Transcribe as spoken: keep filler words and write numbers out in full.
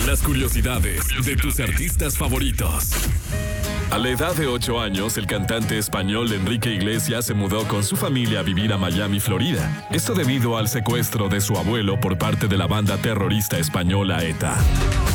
Las curiosidades de tus artistas favoritos. A la edad de ocho años, el cantante español Enrique Iglesias se mudó con su familia a vivir a Miami, Florida. Esto debido al secuestro de su abuelo por parte de la banda terrorista española ETA.